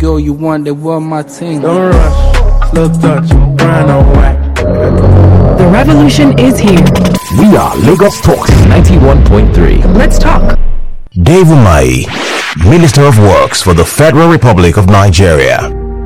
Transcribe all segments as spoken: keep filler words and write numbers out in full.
girl you want, they were my thing. Don't rush, slow touch, brown or white. The revolution is here. We are Lagos Talks ninety-one point three. Let's talk. Dave Umahi, Minister of Works for the Federal Republic of Nigeria.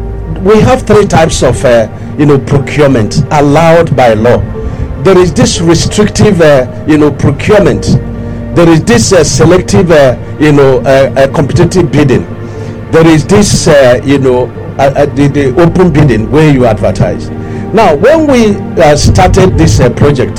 We have three types of, uh, you know, procurement allowed by law. There is this restrictive, uh, you know, procurement. There is this uh, selective, uh, you know, uh, uh, competitive bidding. There is this, uh, you know, uh, uh, the, the open bidding where you advertise. Now, when we uh, started this uh, project,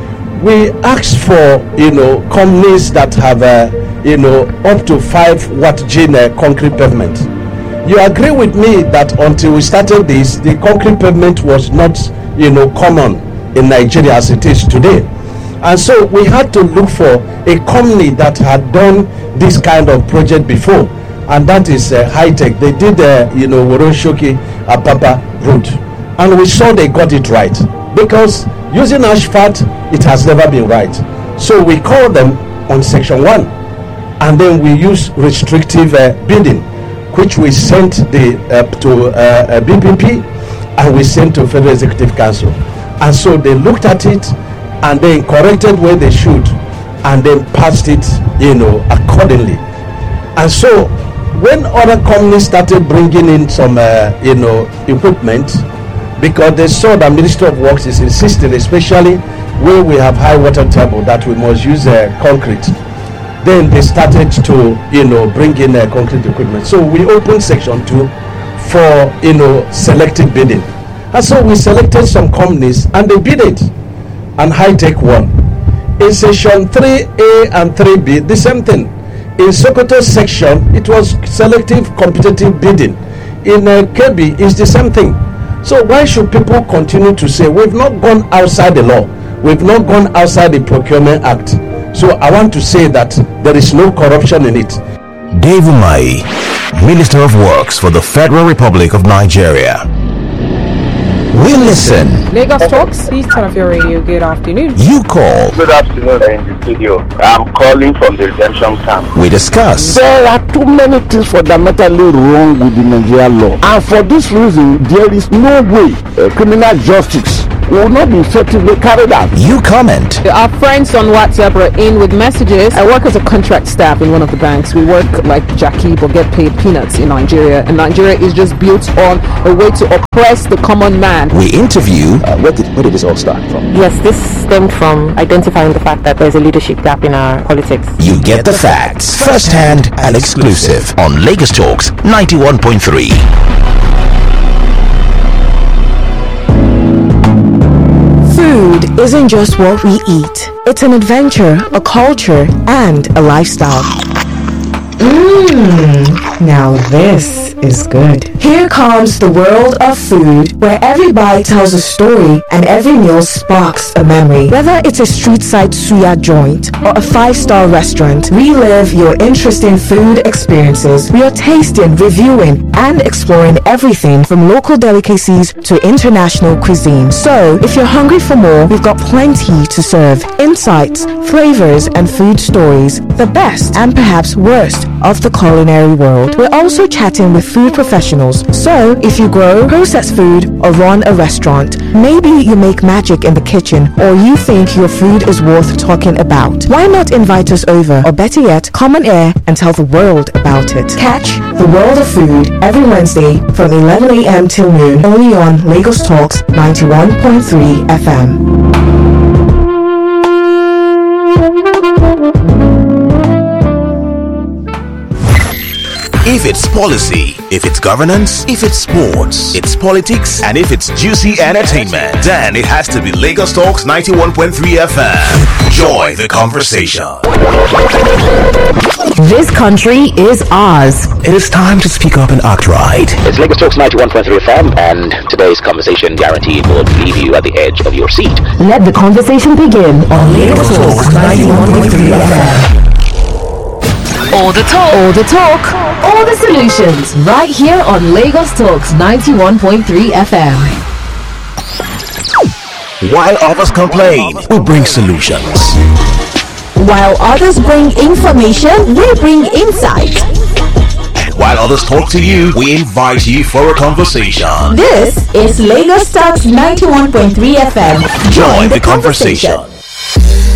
we asked for, you know, companies that have, uh, you know, up to five watt gene uh, concrete pavement. You agree with me that until we started this, the concrete pavement was not, you know, common in Nigeria as it is today. And so we had to look for a company that had done this kind of project before, and that is uh, High Tech. They did, uh, you know, Woroshoki Apapa Road, and we saw they got it right, because using asphalt, it has never been right. So we called them on section one, and then we used restrictive uh, bidding, which we sent the uh, to uh, uh, B P P, and we sent to Federal Executive Council. And so they looked at it, and then corrected where they should, and then passed it, you know, accordingly. And so when other companies started bringing in some, uh, you know, equipment, because they saw that Ministry of Works is insisting, especially where we have high water table, that we must use uh, concrete. Then they started to, you know, bring in uh, concrete equipment. So we opened section two for, you know, selective bidding. And so we selected some companies, and they bid it, and High Tech won. In section three A and three B, the same thing. In Sokoto section, it was selective competitive bidding. In uh, K B, it's the same thing. So why should people continue to say we've not gone outside the law, we've not gone outside the Procurement Act? So I want to say that there is no corruption in it. Dave Umahi, Minister of Works for the Federal Republic of Nigeria. We listen. Lagos Talks, please turn off your radio. Good afternoon. You call. Good afternoon in the studio. I'm calling from the redemption camp. We discuss. There are too many things fundamentally wrong with the Nigerian law, and for this reason, there is no way uh, criminal justice will not be effectively carried out. You comment. Our friends on WhatsApp are in with messages. I work as a contract staff in one of the banks. We work like Jackie but get paid peanuts in Nigeria, and Nigeria is just built on a way to oppress the common man. We interview. Uh, where did where did this all start from? Yes, this stemmed from identifying the fact that there's a leadership gap in our politics. You get the facts firsthand and exclusive on Lagos Talks ninety-one point three. Food isn't just what we eat. It's an adventure, a culture, and a lifestyle. Mmm, now this is good. Here comes the world of food, where every bite tells a story and every meal sparks a memory. Whether it's a street-side suya joint or a five-star restaurant, relive your interesting food experiences. We are tasting, reviewing, and exploring everything from local delicacies to international cuisine. So, if you're hungry for more, we've got plenty to serve. Insights, flavors, and food stories. The best and perhaps worst of the culinary world. We're also chatting with food professionals. So, if you grow, process food, or run a restaurant, maybe you make magic in the kitchen, or you think your food is worth talking about, why not invite us over, or better yet, come on air and tell the world about it? Catch The World of Food every Wednesday from eleven a.m. till noon, only on Lagos Talks ninety-one point three F M. If it's policy, if it's governance, if it's sports, it's politics, and if it's juicy entertainment, then it has to be Lagos Talks ninety-one point three F M. Join the conversation. This country is ours. It is time to speak up and act right. It's Lagos Talks ninety-one point three F M, and today's conversation guaranteed will leave you at the edge of your seat. Let the conversation begin on Lagos Talks ninety-one point three F M. All the talk, all the talk, all the solutions, right here on Lagos Talks ninety-one point three F M. While others complain, we bring solutions. While others bring information, we bring insight. And While others talk to you, we invite you for a conversation. This is Lagos Talks ninety-one point three F M. Join the conversation.